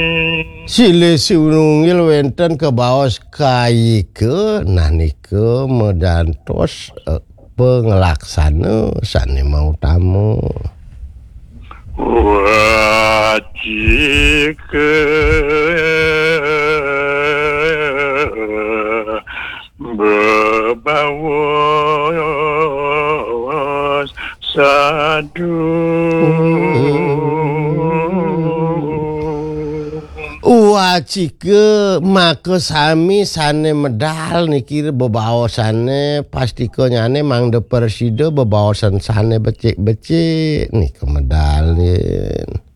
Sile siunungil wenten ke baos kai ke nah nike medantos pengelaksana sane mau tamu. Wajike bebawas sadu wajike maka sami sane medal niki bebaosane pastiko nyane mangde persida bebaosan sane becik-becik nih kemedalin.